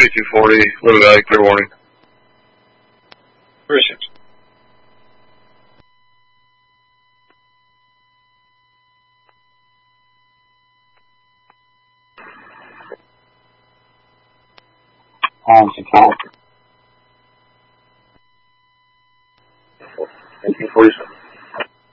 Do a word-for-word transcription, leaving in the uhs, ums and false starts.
eighty-two forty, Little Valley, clear warning. Appreciate it. Um, support.